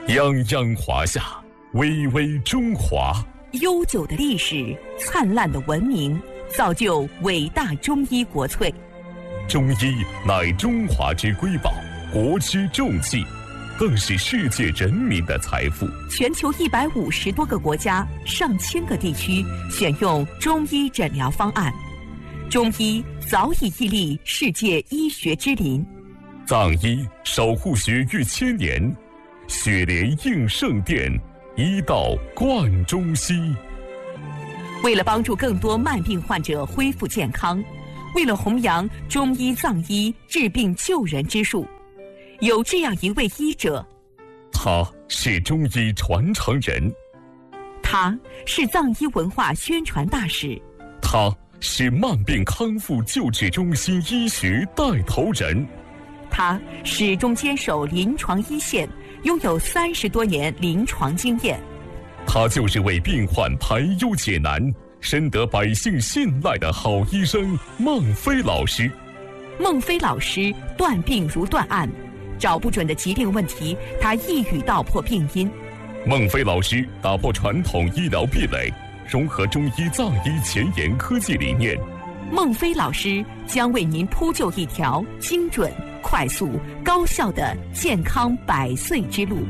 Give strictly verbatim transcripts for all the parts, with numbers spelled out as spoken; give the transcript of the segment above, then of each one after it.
泱泱华夏，巍巍中华。 悠久的历史，灿烂的文明，造就伟大中医国粹。 中医乃中华之瑰宝，国之重器，更是世界人民的财富。 全球一百五十多个国家、上千个地区选用中医诊疗方案，中医早已屹立世界医学之林。 藏医守护学誉千年，雪莲应圣殿，医道贯中西。 为了帮助更多慢病患者恢复健康，为了弘扬中医藏医治病救人之术，有这样一位医者， 他是中医传承人， 他是藏医文化宣传大使， 他是慢病康复救治中心医学带头人， 他始终坚守临床一线，拥有三十多年临床经验。 他就是为病患排忧解难、深得百姓信赖的好医生孟非老师。 孟非老师断病如断案，找不准的疾病问题，他一语道破病因。 孟非老师打破传统医疗壁垒，融合中医藏医前沿科技理念。 孟非老师将为您铺就一条精准、快速、高效的健康百岁之路。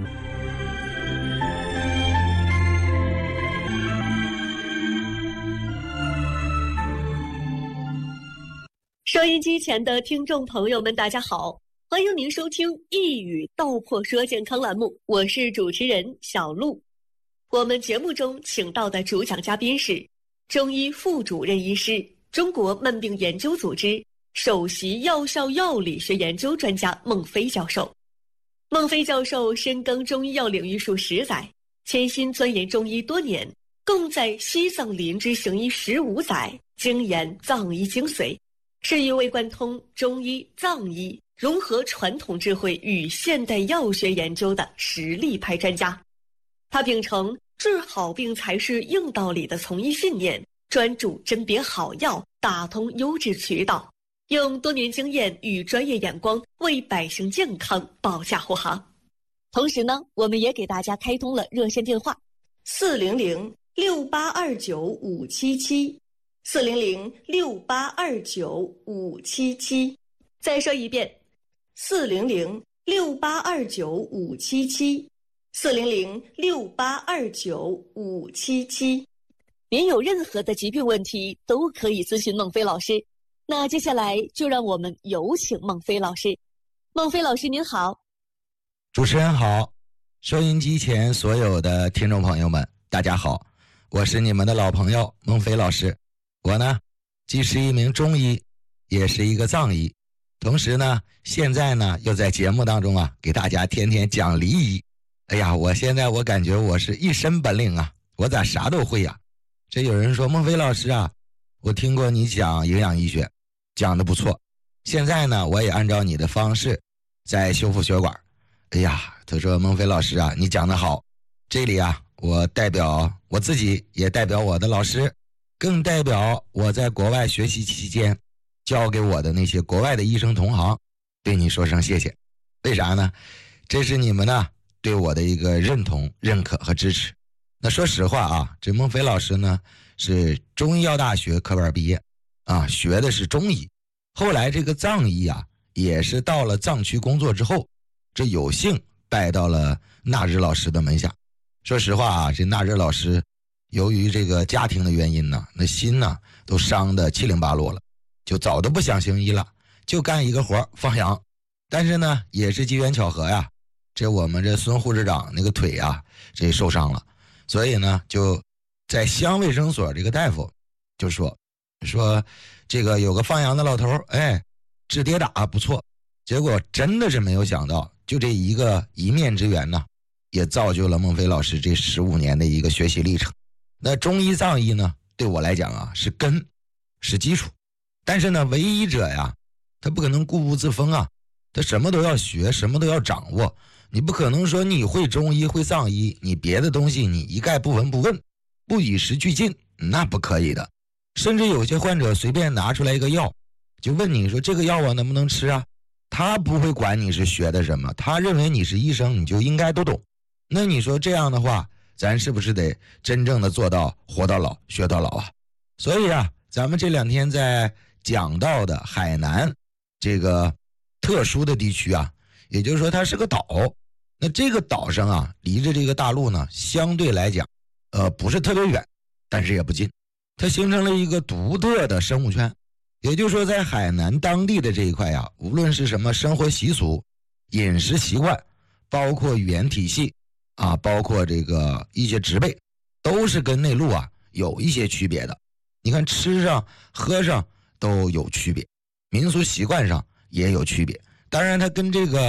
收音机前的听众朋友们，大家好，欢迎您收听一语道破说健康栏目，我是主持人小璐。我们节目中请到的主讲嘉宾是中医副主任医师、中国慢病研究组织首席药效药理学研究专家孟非教授。孟非教授深耕中医药领域数十载，潜心钻研中医多年，共在西藏林芝行医十五载，精研藏医精髓，是一位贯通中医、藏医，融合传统智慧与现代药学研究的实力派专家。他秉承治好病才是硬道理的从医信念，专注甄别好药，打通优质渠道，用多年经验与专业眼光为百姓健康保驾护航。同时呢，我们也给大家开通了热线电话四零零六八二九五七七四零零六八二九五七七，再说一遍，四零零六八二九五七七，四零零六八二九五七七。您有任何的疾病问题都可以咨询孟非老师。那接下来就让我们有请孟非老师。孟非老师您好。 主持人好，收音机前所有的听众朋友们，大家好，我是你们的老朋友孟非老师。我呢，既是一名中医，也是一个藏医，同时呢，现在呢又在节目当中啊，给大家天天讲梨医。哎呀，我现在我感觉我是一身本领啊，我咋啥都会呀？这有人说孟非老师啊，我听过你讲营养医学，讲得不错。现在呢，我也按照你的方式在修复血管。哎呀，他说孟非老师啊，你讲得好。这里啊，我代表我自己，也代表我的老师。更代表我在国外学习期间教给我的那些国外的医生同行，对你说声谢谢。为啥呢？这是你们呢对我的一个认同、认可和支持。那说实话啊，这孟非老师呢是中医药大学科班毕业啊，学的是中医。后来这个藏医啊，也是到了藏区工作之后，这有幸拜到了纳日老师的门下。说实话啊，这纳日老师由于这个家庭的原因呢，那心呢都伤得七零八落了，就早都不想行医了，就干一个活放羊。但是呢，也是机缘巧合呀，这我们这孙护士长那个腿啊，这受伤了，所以呢，就在乡卫生所这个大夫就说说这个有个放羊的老头，哎，治跌打不错。结果真的是没有想到，就这一个一面之缘呢，也造就了孟非老师这十五年的一个学习历程。那中医藏医呢，对我来讲啊是根，是基础。但是呢，为医者呀，他不可能固步自封啊，他什么都要学，什么都要掌握。你不可能说你会中医会藏医，你别的东西你一概不闻不问，不与时俱进，那不可以的。甚至有些患者随便拿出来一个药，就问你说这个药啊能不能吃啊，他不会管你是学的什么，他认为你是医生，你就应该都懂。 那你说这样的话，咱是不是得真正的做到活到老学到老啊？所以啊，咱们这两天在讲到的海南这个特殊的地区啊，也就是说它是个岛，那这个岛上啊，离着这个大陆呢相对来讲呃不是特别远，但是也不近，它形成了一个独特的生物圈。也就是说，在海南当地的这一块啊，无论是什么生活习俗、饮食习惯，包括语言体系啊，包括这个一些植被，都是跟内陆啊有一些区别的。你看吃上喝上都有区别，民俗习惯上也有区别。当然它跟这个